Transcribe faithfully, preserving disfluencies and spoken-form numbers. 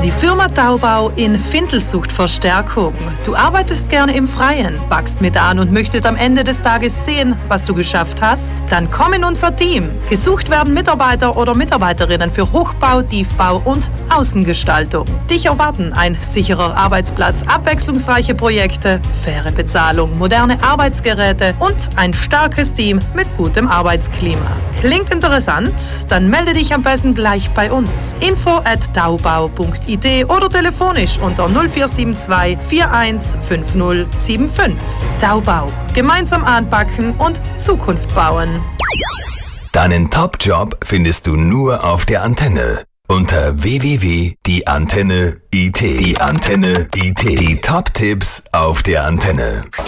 Die Firma Taubau in Findel sucht Verstärkung. Du arbeitest gerne im Freien, packst mit an und möchtest am Ende des Tages sehen, was du geschafft hast? Dann komm in unser Team. Gesucht werden Mitarbeiter oder Mitarbeiterinnen für Hochbau, Tiefbau und Außengestaltung. Dich erwarten ein sicherer Arbeitsplatz, abwechslungsreiche Projekte, faire Bezahlung, moderne Arbeitsgeräte und ein starkes Team mit gutem Arbeitsklima. Klingt interessant? Dann melde dich am besten gleich bei uns. info at taubau punkt I D oder telefonisch unter null vier sieben zwei vier eins fünf null sieben fünf. Taubau. Gemeinsam anpacken und Zukunft bauen. Deinen Top-Job findest du nur auf der Antenne. Unter w w w punkt die antenne punkt I T. Die Antenne punkt I T. Die Top-Tipps auf der Antenne.